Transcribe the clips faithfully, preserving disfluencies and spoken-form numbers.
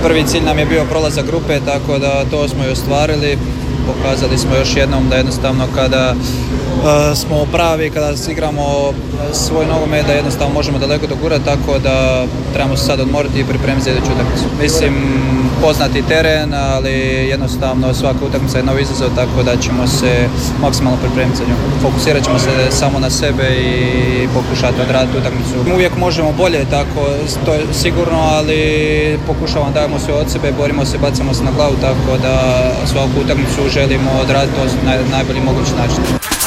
prvi cilj nam je bio prolazak grupe, tako da to smo i ostvarili. Pokazali smo još jednom da jednostavno kada uh, smo pravi, kada igramo svoj nogomet, da jednostavno možemo daleko dogurati, tako da trebamo se sad odmoriti i pripremiti za iduću utakmicu. Mislim, poznati teren, ali jednostavno svaka utakmica je novi izazov, tako da ćemo se maksimalno pripremiti za nju. Fokusirat ćemo se samo na sebe i pokušati odraditi utakmicu. Uvijek možemo bolje, tako to je sigurno, ali pokušavamo, dajemo sve od sebe, borimo se, bacamo se na glavu, tako da svaku utakmicu želimo odraditi to na najbolji mogući način.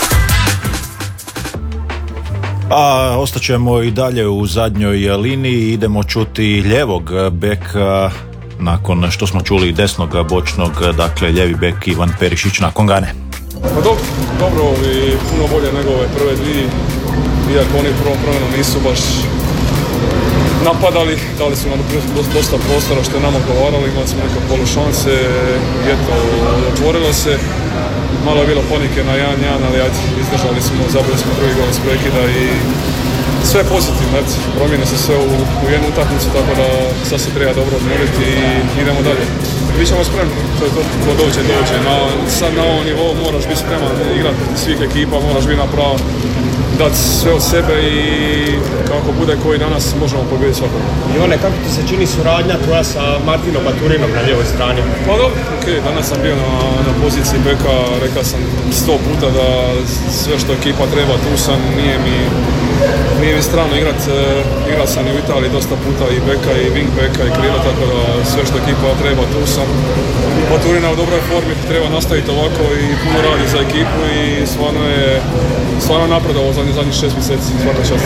A ostaćemo i dalje u zadnjoj liniji, idemo čuti ljevog beka nakon što smo čuli desnog bočnog, dakle ljevi bek Ivan Perišić nakon Gane. Pa dobro, dobro i puno bolje nego ove prve dvije, iako oni prvom promjenom nisu baš napadali, dali su nam dosta prostora što je nama odgovaralo, imali smo neke polu šanse i eto, otvorilo se. Malo je bilo panike na jedan jedan, ali ajde, izdržali smo, zabili smo drugi gol iz prekida i sve je pozitivno, promijene se sve u, u jednu utakmicu, tako da sad se treba dobro odmoriti i idemo dalje. Mi ćemo spremni, to je to, ko dođe, dođe. Na, sad na ovom nivou moraš biti spreman igrati protiv svih ekipa, moraš biti napravo dati sve od sebe i kako bude koji danas možemo pobijediti svakog. Ivane, kako ti se čini suradnja tvoja sa Martinom Baturinom na lijevoj strani? Pa dobro, ok, danas sam bio na, na poziciji beka, rekao sam sto puta da sve što ekipa treba, tu sam, nije mi, nije mi strano igrat, igrao sam i u Italiji dosta puta i beka i wing beka i krila, tako da sve što ekipa treba, tu sam. Baturina u dobroj formi, treba nastaviti ovako i puno radi za ekipu i stvarno je stvarno napredovao za zadnjih šest mjeseci, svaka čast.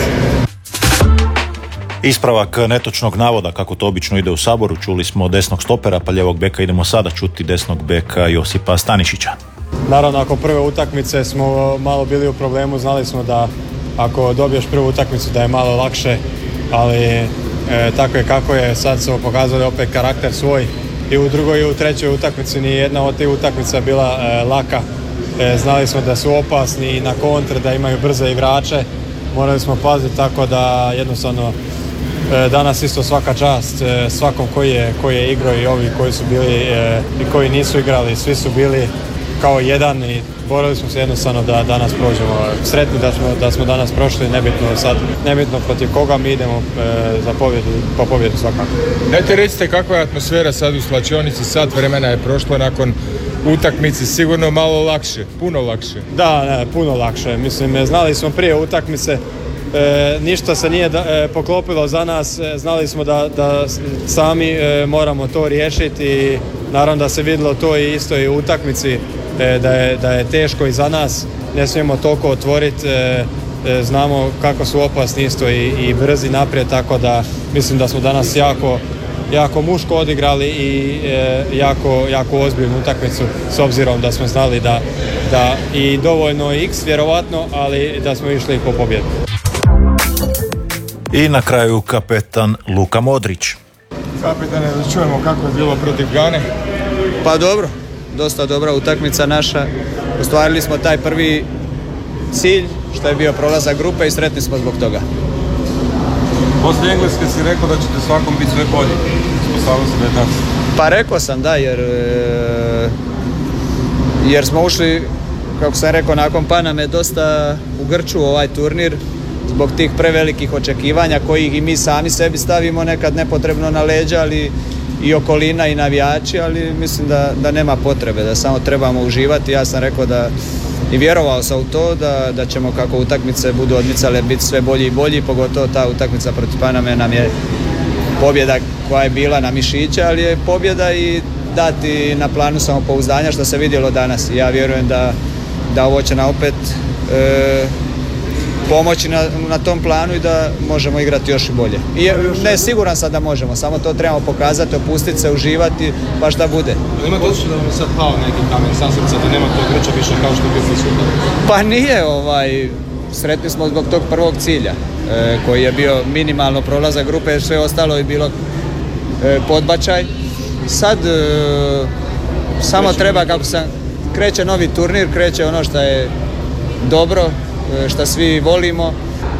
Ispravak netočnog navoda, kako to obično ide u Saboru, čuli smo desnog stopera pa ljevog beka, idemo sada čuti desnog beka Josipa Stanišića. Naravno, ako prve utakmice smo malo bili u problemu, znali smo da ako dobiješ prvu utakmicu da je malo lakše, ali e, tako je kako je, sad smo pokazali opet karakter svoj i u drugoj i u trećoj utakmici ni jedna od tih utakmica bila e, laka. E, znali smo da su opasni na kontre, da imaju brze igrače, morali smo paziti, tako da jednostavno e, danas isto svaka čast e, svakom koji je, koji je igrao i ovi koji su bili e, i koji nisu igrali, svi su bili kao jedan i borili smo se jednostavno da danas prođemo. Sretni da smo, da smo danas prošli, nebitno sad, nebitno protiv koga mi idemo e, za pobjedu, po pobjedu svakako. Dajte recite kakva je atmosfera sad u slačionici, sat vremena je prošlo nakon utakmice, sigurno malo lakše, puno lakše. Da, ne, puno lakše. Mislim, znali smo prije utakmice, e, ništa se nije da, e, poklopilo za nas, e, znali smo da, da sami e, moramo to riješiti i naravno da se vidjelo to i isto i u utakmici, e, da, je, da je teško i za nas, ne smijemo toliko otvoriti, e, e, znamo kako su opasni isto i, i brzi naprijed, tako da mislim da smo danas jako jako muško odigrali i e, jako, jako ozbiljnu utakmicu, s obzirom da smo znali da, da i dovoljno x vjerovatno, ali da smo išli po pobjedu. I na kraju kapetan Luka Modrić. Kapetane, da čujemo kako je bilo protiv Gane. Pa dobro, dosta dobra utakmica naša. Ostvarili smo taj prvi cilj, što je bio prolazak grupe i sretni smo zbog toga. Poslije Engleske si rekao da ćete svakom biti sve bolji. Ispostavilo se da je tako. Pa rekao sam da, jer, jer smo ušli, kako sam rekao, nakon Paname dosta u grču u ovaj turnir zbog tih prevelikih očekivanja kojih i mi sami sebi stavimo nekad nepotrebno na leđa, ali i okolina i navijači, ali mislim da, da nema potrebe, da samo trebamo uživati. Ja sam rekao da i vjerovao sam u to da, da ćemo kako utakmice budu odmicale biti sve bolji i bolji, pogotovo ta utakmica protiv Paname nam je pobjeda koja je bila na mišiće, ali je pobjeda i dati na planu samopouzdanja što se vidjelo danas. I ja vjerujem da, da ovo će nam opet e, pomoći na, na tom planu i da možemo igrati još i bolje. I ne, siguran sam da možemo, samo to trebamo pokazati, opustiti se, uživati, pa šta bude. Ima to da vam je sad pao neki kamen sa srca, da nema to grča više kao što je bio prisutan? Pa nije, ovaj, sretni smo zbog tog prvog cilja, e, koji je bio minimalno prolazak grupe, sve ostalo je bilo e, podbačaj. Sad e, samo kreće treba, kako sam, kreće novi turnir, kreće ono što je dobro, što svi volimo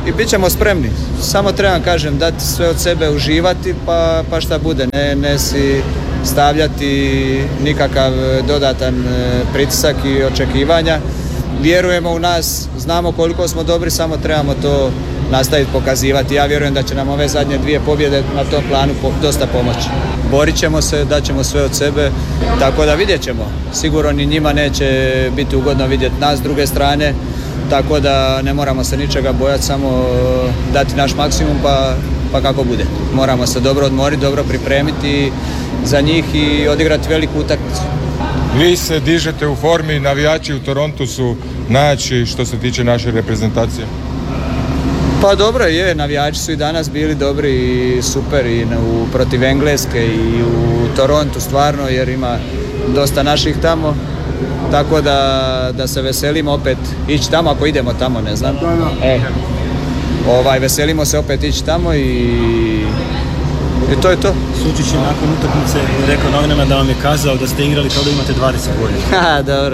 i bit ćemo spremni. Samo trebam, kažem, dati sve od sebe, uživati, pa, pa šta bude. Ne, ne si stavljati nikakav dodatan pritisak i očekivanja. Vjerujemo u nas, znamo koliko smo dobri, samo trebamo to nastaviti pokazivati. Ja vjerujem da će nam ove zadnje dvije pobjede na tom planu dosta pomoći. Borit ćemo se, daćemo sve od sebe, tako da vidjet ćemo. Sigurno ni njima neće biti ugodno vidjeti nas s druge strane, tako da ne moramo se ničega bojati, samo dati naš maksimum pa, pa kako bude. Moramo se dobro odmoriti, dobro pripremiti za njih i odigrati veliku utakmicu. Vi se dižete u formi, navijači u Torontu su najjači što se tiče naše reprezentacije. Pa dobro je, navijači su i danas bili dobri i super i u, protiv Engleske i u Torontu stvarno, jer ima dosta naših tamo, tako da, da se veselimo opet ići tamo ako idemo tamo, ne znam. E, ovaj, veselimo se opet ići tamo i, i to je to. Sučić je nakon utakmice rekao novinama da vam je kazao da ste igrali kao da imate dvadeset godina. Ha, dobro.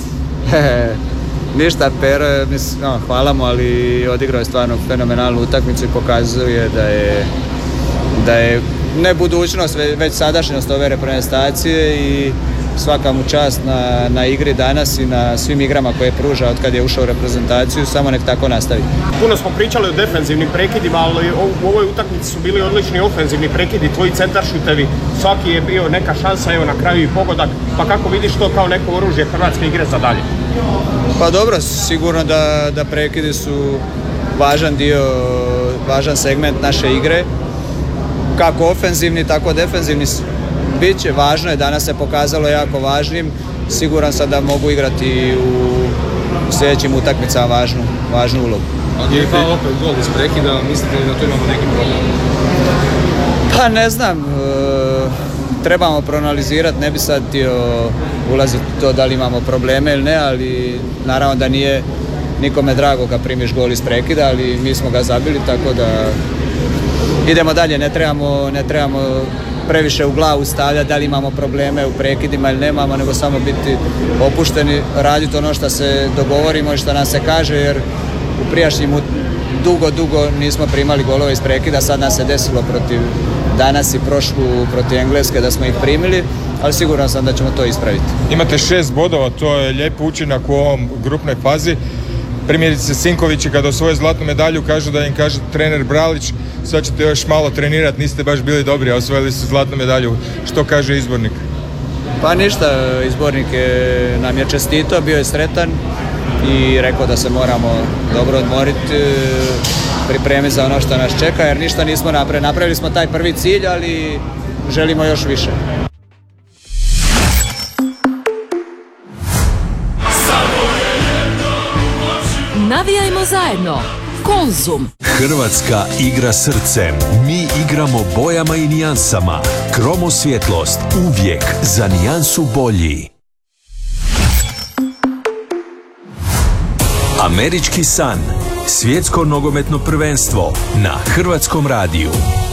Ništa, Pero, mislim, no, hvala mu, ali odigrao je stvarno fenomenalnu utakmicu i pokazuje da je, da je ne budućnost, već sadašnjost ove reprezentacije i svaka mu čast na, na igri danas i na svim igrama koje pruža od kad je ušao u reprezentaciju, samo nek tako nastavi. Puno smo pričali o defenzivnim prekidima, ali u ovoj utakmici su bili odlični ofenzivni prekidi, tvoji centaršutevi, svaki je bio neka šansa, evo na kraju i pogodak, pa kako vidiš to kao neko oružje hrvatske igre za dalje? Pa dobro, sigurno da, da prekidi su važan dio, važan segment naše igre, kako ofenzivni, tako defenzivni. Biće, važno je, danas se pokazalo jako važnim, siguran sam da mogu igrati u sljedećim utakmicama važnu, važnu ulogu. Ali je pao opet gol iz prekida, mislite li da tu imamo neki problem? Pa ne znam, e, trebamo proanalizirati, ne bi sad htio ulaziti u to da li imamo probleme ili ne, ali naravno da nije nikome drago kad primiš gol iz prekida, ali mi smo ga zabili, tako da idemo dalje, ne trebamo, ne trebamo previše u glavu stavljati da li imamo probleme u prekidima ili nemamo, nego samo biti opušteni, raditi ono što se dogovorimo i što nam se kaže, jer u prijašnjim dugo, dugo nismo primali golove iz prekida, sad nas se desilo protiv danas i prošlu protiv Engleske da smo ih primili, ali siguran sam da ćemo to ispraviti. Imate šest bodova, to je lijep učinak u ovom grupnoj fazi. Primjerice Sinkovići kada osvoje zlatnu medalju kažu da im kaže trener Bralić sad ćete još malo trenirati, niste baš bili dobri, a osvojili su zlatnu medalju. Što kaže izbornik? Pa ništa, izbornik je, nam je čestito, bio je sretan i rekao da se moramo dobro odmoriti, pripremiti za ono što nas čeka, jer ništa nismo napravili. Napravili smo taj prvi cilj, ali želimo još više. Navijajmo zajedno. Konzum. Hrvatska igra srcem. Mi igramo bojama i nijansama. Kromo svjetlost. Uvijek za nijansu bolji. Američki san. Svjetsko nogometno prvenstvo na Hrvatskom radiju.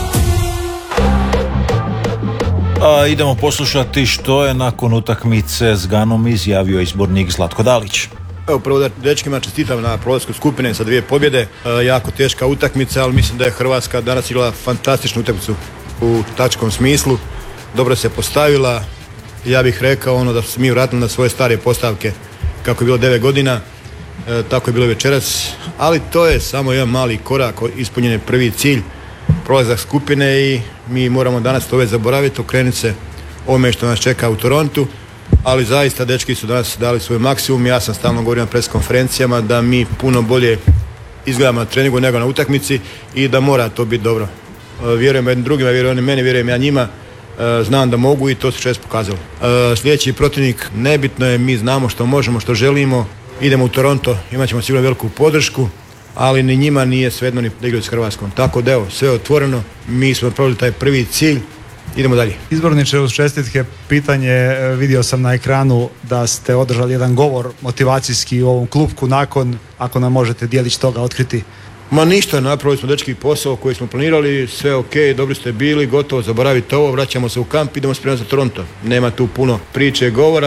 A idemo poslušati što je nakon utakmice s Ganom izjavio izbornik Zlatko Dalić. Evo, prvo da dečkima čestitam na prolasku skupine sa dvije pobjede. E, jako teška utakmica, ali mislim da je Hrvatska danas igrala fantastičnu utakmicu u taktičkom smislu. Dobro se postavila. Ja bih rekao ono da su mi vratili na svoje stare postavke kako je bilo devet godina. E, tako je bilo večeras. Ali to je samo jedan mali korak, ispunjen je prvi cilj, prolazak skupine i mi moramo danas to već zaboraviti, okrenuti se ovome što nas čeka u Torontu. Ali zaista dečki su danas dali svoj maksimum. Ja sam stalno govorio na pres konferencijama da mi puno bolje izgledamo na treningu nego na utakmici i da mora to biti dobro. Vjerujem jednim drugima, vjerujem meni, vjerujem ja njima. Znam da mogu i to su čest pokazali. Sljedeći protivnik, nebitno je, mi znamo što možemo, što želimo. Idemo u Toronto, imat ćemo sigurno veliku podršku, ali ni njima nije svejedno ni da igraju s Hrvatskom. Tako da evo, sve je otvoreno, mi smo napravili taj prvi cilj. Idemo dalje. Izborniče, uz čestitke, pitanje, vidio sam na ekranu da ste održali jedan govor motivacijski u ovom klupku nakon, ako nam možete dijelić toga otkriti. Ma ništa, napravili smo dečki posao koji smo planirali, sve ok, dobri ste bili, gotovo, zaboravite ovo, vraćamo se u kamp, idemo spremati za Toronto. Nema tu puno priče, govora,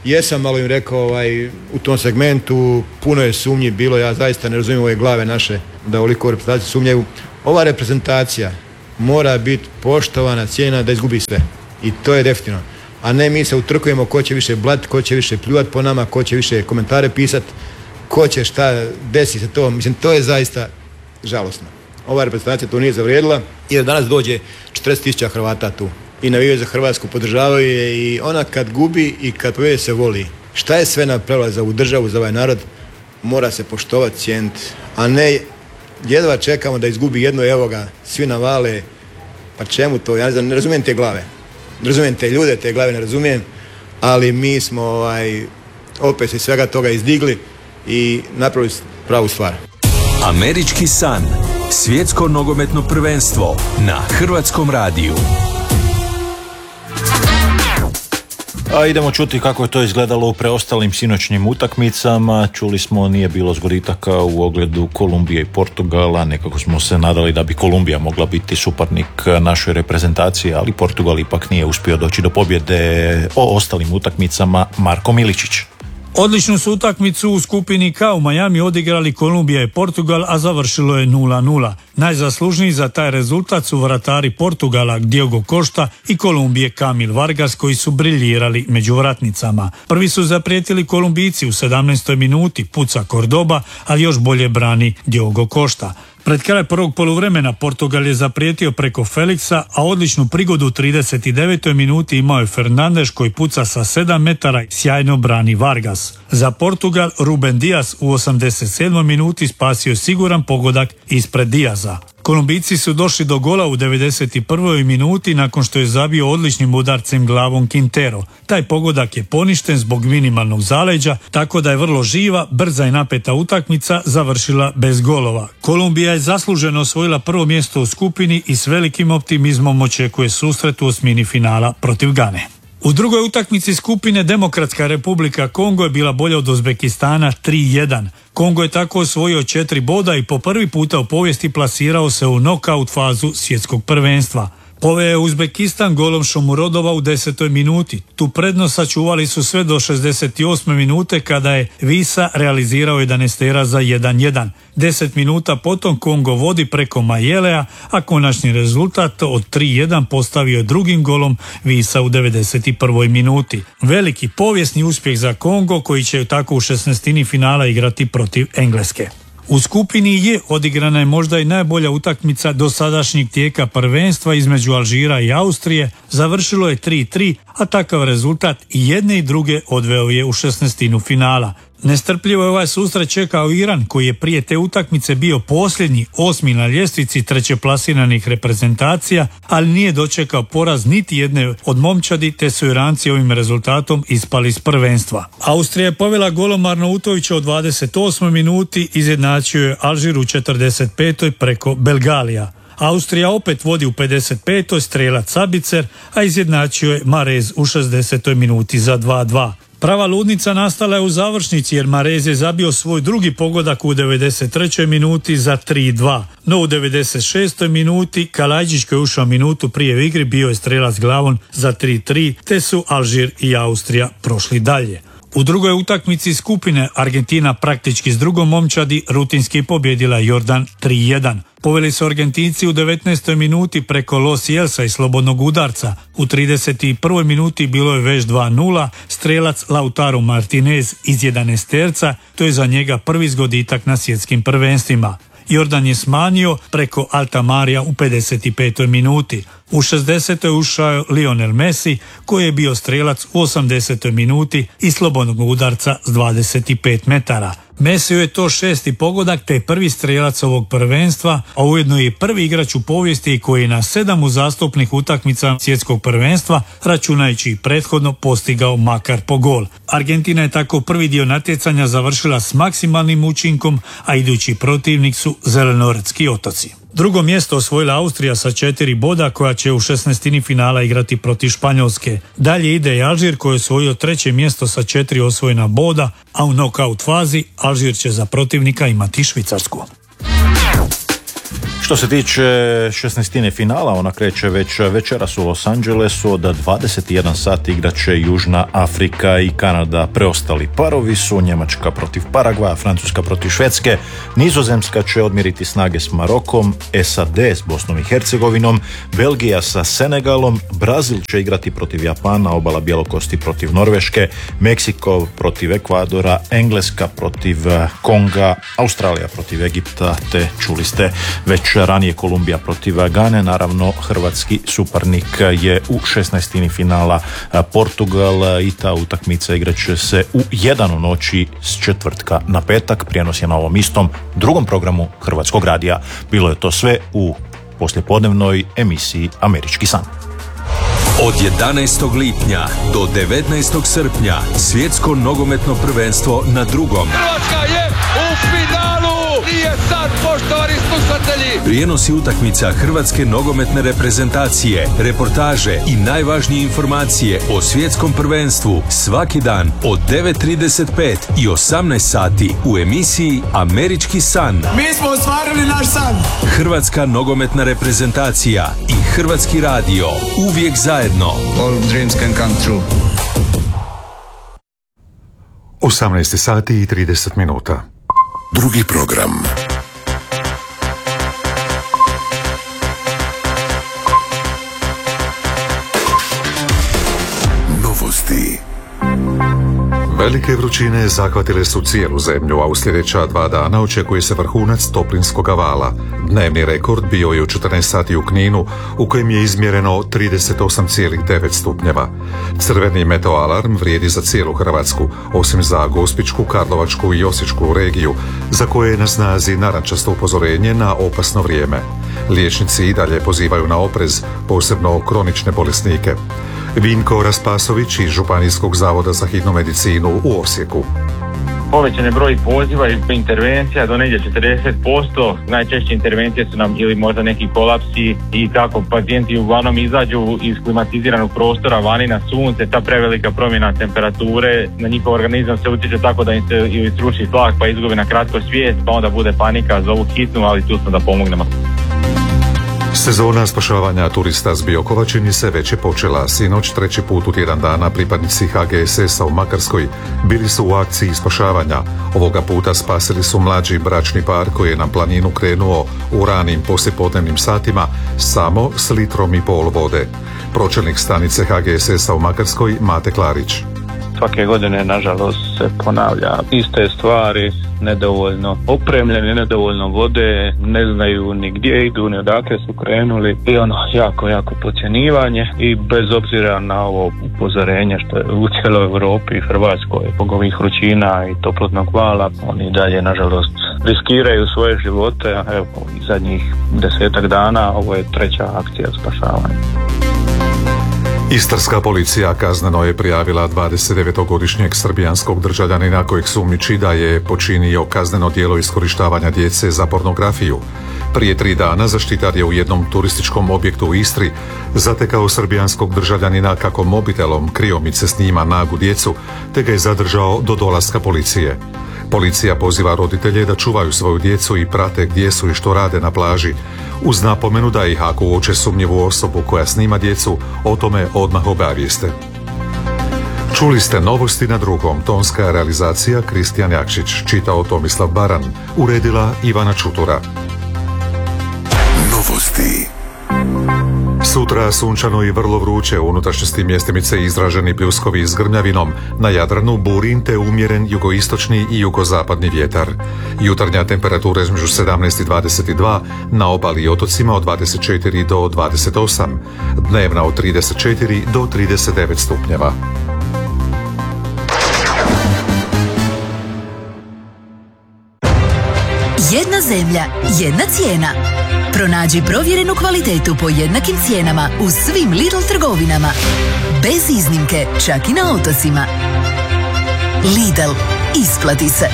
jesam malo im rekao ovaj, u tom segmentu, puno je sumnji bilo, ja zaista ne razumijem ove glave naše da ovoliko reprezentaciju sumnjaju. Ova reprezentacija mora biti poštovana, cijenjena da izgubi sve. I to je definitivno. A ne mi se utrkujemo ko će više blat, ko će više pljuvat po nama, ko će više komentare pisat, ko će šta, desi se to. Mislim, to je zaista žalosno. Ova reprezentacija to nije zavrijedila jer danas dođe četrdeset tisuća Hrvata tu. I navijaju za Hrvatsku, podržavaju je i ona kad gubi i kad pobjedi se voli. Šta je sve napravila za ovu državu, za ovaj narod, mora se poštovati, cijeniti, a ne jedva čekamo da izgubi jedno, evo ga, svi navale, pa čemu to, ja ne znam, ne razumijem te glave, ne razumijem te ljude, te glave ne razumijem, ali mi smo ovaj, opet iz svega toga izdigli i napravili pravu stvar. Američki san, svjetsko nogometno prvenstvo na Hrvatskom radiju. A idemo čuti kako je to izgledalo u preostalim sinoćnim utakmicama. Čuli smo, nije bilo zgoditaka u ogledu Kolumbije i Portugala. Nekako smo se nadali da bi Kolumbija mogla biti suparnik našoj reprezentaciji, ali Portugal ipak nije uspio doći do pobjede. O ostalim utakmicama Marko Miličić. Odličnu su utakmicu u skupini K u Miami odigrali Kolumbija i Portugal, a završilo je nula nula. Najzaslužniji za taj rezultat su vratari Portugala Diogo Costa i Kolumbije Kamil Vargas, koji su briljirali među vratnicama. Prvi su zaprijetili Kolumbijci u sedamnaestoj minuti, puca Cordoba, ali još bolje brani Diogo Costa. Pred kraj prvog poluvremena Portugal je zaprijetio preko Felixa, a odličnu prigodu u trideset devetoj minuti imao je Fernandes koji puca sa sedam metara i sjajno brani Vargas. Za Portugal Ruben Dias u osamdeset sedmoj minuti spasio siguran pogodak ispred Diaza. Kolumbijci su došli do gola u devedeset prvoj minuti nakon što je zabio odličnim udarcem glavom Quintero. Taj pogodak je poništen zbog minimalnog zaleđa, tako da je vrlo živa, brza i napeta utakmica završila bez golova. Kolumbija je zasluženo osvojila prvo mjesto u skupini i s velikim optimizmom očekuje susret u osmini finala protiv Gane. U drugoj utakmici skupine Demokratska Republika Kongo je bila bolja od Uzbekistana tri jedan. Kongo je tako osvojio četiri boda i po prvi puta u povijesti plasirao se u nokaut fazu svjetskog prvenstva. Poveo je Uzbekistan golom Shomurodova u desetoj minuti. Tu prednost sačuvali su sve do šezdeset osme minute kada je Visa realizirao jedanaestera za jedan jedan. Deset minuta potom Kongo vodi preko Majelea, a konačni rezultat od tri jedan postavio drugim golom Visa u devedeset prvoj minuti. Veliki povijesni uspjeh za Kongo, koji će tako u šesnaestini finala igrati protiv Engleske. U skupini je odigrana je možda i najbolja utakmica do sadašnjeg tijeka prvenstva između Alžira i Austrije. Završilo je tri tri, a takav rezultat i jedne i druge odveo je u šesnaestinu finala. Nestrpljivo je ovaj susret čekao Iran, koji je prije te utakmice bio posljednji, osmi na ljestvici trećeplasiranih reprezentacija, ali nije dočekao poraz niti jedne od momčadi, te su Iranci ovim rezultatom ispali iz prvenstva. Austrija je povela golom Arnautovića u dvadeset osmoj minuti, izjednačio je Alžir u četrdeset petoj preko Belgalija. Austrija opet vodi u pedeset petoj strelac Sabicer, a izjednačio je Marez u šezdesetoj minuti za dva dva. Prava ludnica nastala je u završnici jer Marez je zabio svoj drugi pogodak u devedeset trećoj minuti za tri dva. No u devedeset šestoj minuti Kalajđić, koji je ušao minutu prije u igri, bio je strelac glavom za tri tri, te su Alžir i Austrija prošli dalje. U drugoj utakmici skupine Argentina praktički s drugom momčadi rutinski pobjedila Jordan tri jedan. Poveli su Argentinci u devetnaestoj minuti preko Los Jelsa i slobodnog udarca. U trideset prvoj minuti bilo je već dva nula, strelac Lautaro Martinez iz jedanaesterca, to je za njega prvi zgoditak na svjetskim prvenstvima. Jordan je smanjio preko Altamarija u pedeset petoj minuti. U šezdesetoj ušao je Lionel Messi, koji je bio strelac u osamdesetoj minuti i slobodnog udarca s dvadeset pet metara. Messi je to šesti pogodak te prvi strelac ovog prvenstva, a ujedno je prvi igrač u povijesti koji je na sedam uzastopnih utakmica svjetskog prvenstva, računajući i prethodno, postigao makar po gol. Argentina je tako prvi dio natjecanja završila s maksimalnim učinkom, a idući protivnik su Zelenoretski otoci. Drugo mjesto osvojila Austrija sa četiri boda, koja će u šesnaestini finala igrati protiv Španjolske. Dalje ide i Alžir, koji je osvojio treće mjesto sa četiri osvojena boda, a u nokaut fazi Alžir će za protivnika imati Švicarsku. Što se tiče šesnaestine finala, ona kreće već večeras u Los Angelesu. Od dvadeset jedan sati igrat će Južna Afrika i Kanada. Preostali parovi su Njemačka protiv Paragvaja, Francuska protiv Švedske, Nizozemska će odmjeriti snage s Marokom, S A D s Bosnom i Hercegovinom, Belgija sa Senegalom, Brazil će igrati protiv Japana, obala Bjelokosti protiv Norveške, Meksiko protiv Ekvadora, Engleska protiv Konga, Australija protiv Egipta, te čuli ste već ranije Kolumbija protiv Gane. Naravno, hrvatski suparnik je u šesnaestini finala Portugal i ta utakmica igrat će se u jedan u noći s četvrtka na petak. Prijenos je na ovom istom drugom programu Hrvatskog radija. Bilo je to sve u poslijepodnevnoj emisiji Američki san. Od jedanaestog lipnja do devetnaestog srpnja svjetsko nogometno prvenstvo na drugom. Hrvatska je u finalu! Nije sad, poštovani slušatelji! Prijenosi utakmica hrvatske nogometne reprezentacije, reportaže i najvažnije informacije o svjetskom prvenstvu svaki dan od devet trideset pet i osamnaest sati u emisiji Američki san. Mi smo ostvarili naš san! Hrvatska nogometna reprezentacija i Hrvatski radio uvijek zajedno. All dreams can come true. osamnaest sati i trideset minuta. Drugi program. Novosti. Velike vrućine zahvatile su cijelu zemlju, a u sljedeća dva dana očekuje se vrhunac toplinskog vala. Dnevni rekord bio je u četrnaest sati u Kninu, u kojem je izmjereno trideset osam zarez devet stupnjeva. Crveni meteoalarm vrijedi za cijelu Hrvatsku, osim za Gospićku, Karlovačku i Osječku regiju, za koje je na snazi narančasto upozorenje na opasno vrijeme. Liječnici i dalje pozivaju na oprez, posebno kronične bolesnike. Vinko Raspasović iz Županijskog zavoda za hitnu medicinu u Osijeku. Povećan je broj poziva i intervencija do negdje četrdeset posto. Najčešće intervencije su nam ili možda neki kolapsi i kako pacijenti uglavnom izađu iz klimatiziranog prostora vani na sunce, ta prevelika promjena temperature na njihov organizam se utječe tako da im se ili sruši tlak pa izgubi na kratko svijest, pa onda bude panika, zovu hitnu, ali tu smo da pomognemo. Sezona spašavanja turista s Biokova čini se već je počela. Sinoć, treći put u tjedan dana, pripadnici H G S S-a u Makarskoj bili su u akciji spašavanja. Ovoga puta spasili su mlađi bračni par koji je na planinu krenuo u ranim poslijepodnevnim satima samo s litrom i pol vode. Pročelnik stanice H G S S-a u Makarskoj, Mate Klarić. Svake godine, nažalost, se ponavlja iste stvari, nedovoljno opremljeni, nedovoljno vode, ne znaju ni gdje idu, ni odakle su krenuli i ono, jako, jako podcjenjivanje i bez obzira na ovo upozorenje što je u cijeloj Europi i Hrvatskoj zbog ovih vrućina i toplotnog vala, oni dalje, nažalost, riskiraju svoje živote. Evo, zadnjih desetak dana ovo je treća akcija spašavanja. Istarska policija kazneno je prijavila dvadesetdevetogodišnjeg srbijanskog državljanina kojeg sumnjiči da je počinio kazneno djelo iskorištavanja djece za pornografiju. Prije tri dana zaštitar je u jednom turističkom objektu u Istri zatekao srbijanskog državljanina kako mobitelom kriomice snima nagu djecu, te ga je zadržao do dolaska policije. Policija poziva roditelje da čuvaju svoju djecu i prate gdje su i što rade na plaži, uz napomenu da ih ako uoče sumnjivu osobu koja snima djecu, o tome odmah obavijeste. Čuli ste novosti na drugom, tonska realizacija Kristijan Jakšić, čitao Tomislav Baran, uredila Ivana Čutura. Novosti. Sutra sunčano i vrlo vruće, u unutrašnjosti mjestimice izraženi pljuskovi s grmljavinom, na Jadranu burin te umjeren jugoistočni i jugozapadni vjetar. Jutarnja temperatura između sedamnaest i dvadeset dva, na obali i otocima od dvadeset četiri do dvadeset osam, dnevna od trideset četiri do trideset devet stupnjeva. Jedna zemlja, jedna cijena. Pronađi provjerenu kvalitetu po jednakim cijenama u svim Lidl trgovinama. Bez iznimke, čak i na otocima. Lidl, isplati se.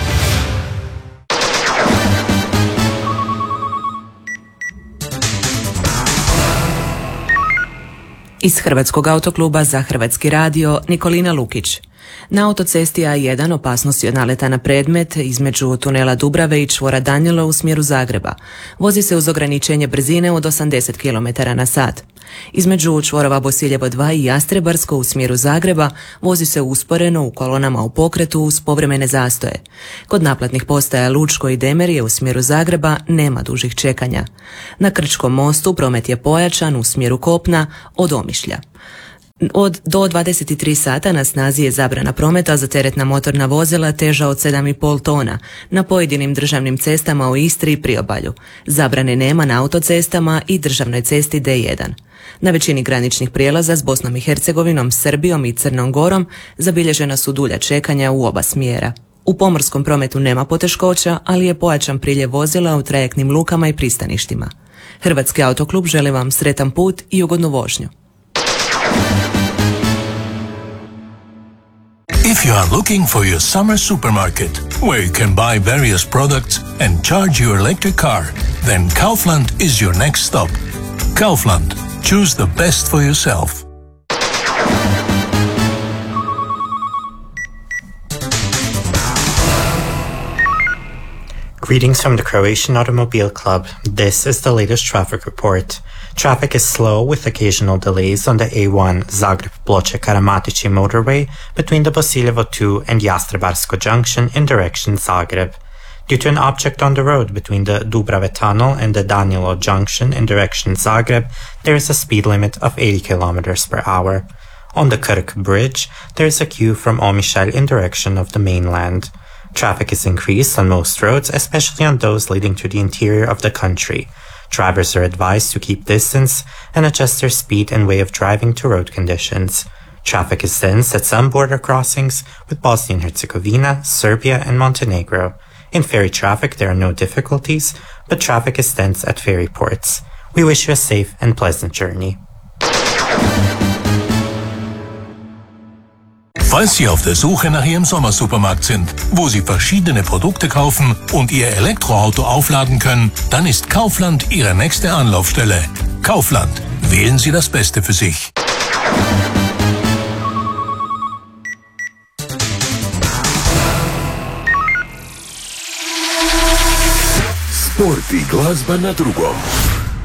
Iz Hrvatskog autokluba za Hrvatski radio Nikolina Lukić. Na autocesti A jedan opasnost je od naleta na predmet između tunela Dubrave i čvora Danilo u smjeru Zagreba. Vozi se uz ograničenje brzine od osamdeset kilometara na sat. Između čvorova Bosiljevo dva i Jastrebarsko u smjeru Zagreba vozi se usporeno u kolonama u pokretu uz povremene zastoje. Kod naplatnih postaja Lučko i Demerije u smjeru Zagreba nema dužih čekanja. Na Krčkom mostu promet je pojačan u smjeru kopna od Omišlja. Od do dvadeset tri sata na snazi je zabrana prometa za teretna motorna vozila teža od sedam i pol tona na pojedinim državnim cestama u Istri i Priobalju. Zabrane nema na autocestama i državnoj cesti D jedan. Na većini graničnih prijelaza s Bosnom i Hercegovinom, Srbijom i Crnom Gorom zabilježena su dulja čekanja u oba smjera. U pomorskom prometu nema poteškoća, ali je pojačan priljev vozila u trajektnim lukama i pristaništima. Hrvatski autoklub želi vam sretan put i ugodnu vožnju. If you are looking for your summer supermarket, where you can buy various products and charge your electric car, then Kaufland is your next stop. Kaufland. Choose the best for yourself. Greetings from the Croatian Automobile Club. This is the latest traffic report. Traffic is slow with occasional delays on the A one Zagreb-Ploče-Karamatići motorway between the Bosiljevo two and Jastrebarsko junction in direction Zagreb. Due to an object on the road between the Dubrave tunnel and the Danilo junction in direction Zagreb, there is a speed limit of eighty kilometers per hour. On the Krk bridge, there is a queue from Omišalj in direction of the mainland. Traffic is increased on most roads, especially on those leading to the interior of the country. Drivers are advised to keep distance and adjust their speed and way of driving to road conditions. Traffic is dense at some border crossings with Bosnia and Herzegovina, Serbia, and Montenegro. In ferry traffic, there are no difficulties, but traffic is dense at ferry ports. We wish you a safe and pleasant journey. Falls Sie auf der Suche nach Ihrem Sommersupermarkt sind, wo Sie verschiedene Produkte kaufen und Ihr Elektroauto aufladen können, dann ist Kaufland Ihre nächste Anlaufstelle. Kaufland. Wählen Sie das Beste für sich. Sport i glazba na drugom.